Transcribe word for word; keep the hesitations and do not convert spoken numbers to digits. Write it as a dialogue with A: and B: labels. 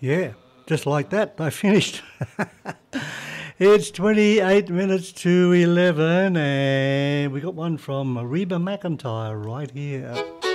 A: Yeah, just like that, I finished. It's twenty-eight minutes to eleven, and we got one from Reba McEntire right here.